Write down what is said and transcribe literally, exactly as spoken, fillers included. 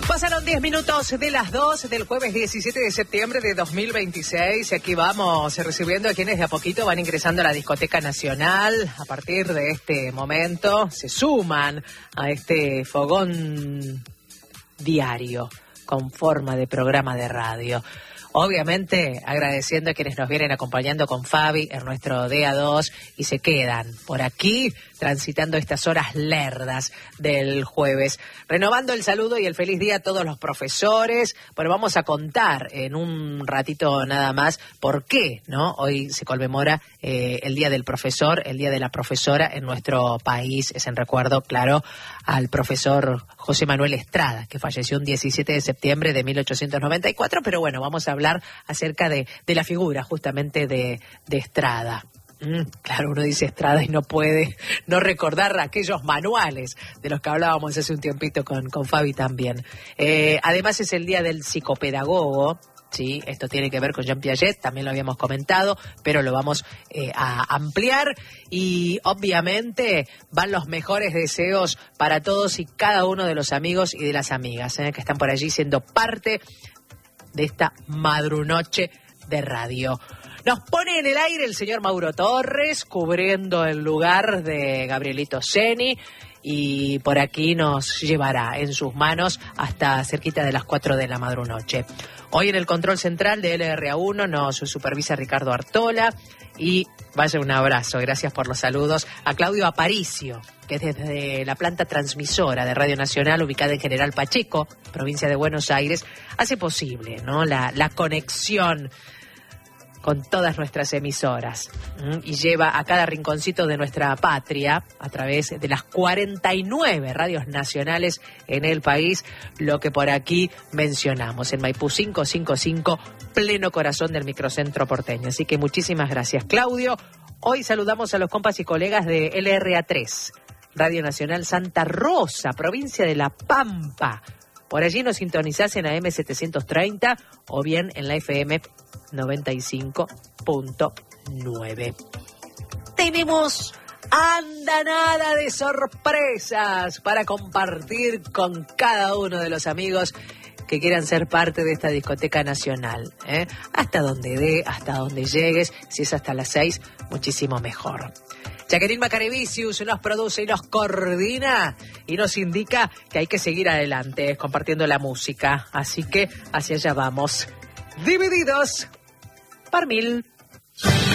Pasaron diez minutos de las dos del jueves diecisiete de septiembre de dos mil veintiséis. Y aquí vamos recibiendo a quienes de a poquito van ingresando a la Discoteca Nacional. A partir de este momento se suman a este fogón diario con forma de programa de radio. Obviamente agradeciendo a quienes nos vienen acompañando con Fabi en nuestro D A dos y se quedan por aquí transitando estas horas lerdas del jueves. Renovando el saludo y el feliz día a todos los profesores. Bueno, vamos a contar en un ratito nada más por qué, ¿no? Hoy se conmemora eh, el Día del Profesor, el Día de la Profesora en nuestro país. Es en recuerdo, claro, al profesor José Manuel Estrada, que falleció un diecisiete de septiembre de mil ochocientos noventa y cuatro, pero bueno, vamos a hablar acerca de, de la figura justamente de, de Estrada. Mm, claro, uno dice Estrada y no puede no recordar aquellos manuales de los que hablábamos hace un tiempito con, con Fabi también. Eh, además es el Día del Psicopedagogo. Sí, esto tiene que ver con Jean Piaget, también lo habíamos comentado, pero lo vamos eh, a ampliar y obviamente van los mejores deseos para todos y cada uno de los amigos y de las amigas eh, que están por allí siendo parte de esta madrunoche de radio. Nos pone en el aire el señor Mauro Torres, cubriendo el lugar de Gabrielito Ceni, y por aquí nos llevará en sus manos hasta cerquita de las cuatro de la madrunoche. Hoy en el control central de L R A uno nos supervisa Ricardo Artola y vaya un abrazo, gracias por los saludos, a Claudio Aparicio, que desde la planta transmisora de Radio Nacional ubicada en General Pacheco, provincia de Buenos Aires, hace posible, ¿no?, la, la conexión con todas nuestras emisoras ¿m? y lleva a cada rinconcito de nuestra patria, a través de las cuarenta y nueve radios nacionales en el país, lo que por aquí mencionamos, en Maipú quinientos cincuenta y cinco, pleno corazón del microcentro porteño. Así que muchísimas gracias, Claudio. Hoy saludamos a los compas y colegas de L R A tres, Radio Nacional Santa Rosa, provincia de La Pampa. Por allí nos sintonizás en A M setecientos treinta o bien en la F M noventa y cinco punto nueve. Tenemos andanada de sorpresas para compartir con cada uno de los amigos que quieran ser parte de esta discoteca nacional, ¿eh? Hasta donde dé, hasta donde llegues, si es hasta las seis, muchísimo mejor. Jacqueline Macarevicius nos produce y nos coordina y nos indica que hay que seguir adelante compartiendo la música. Así que hacia allá vamos. Divididos por mil.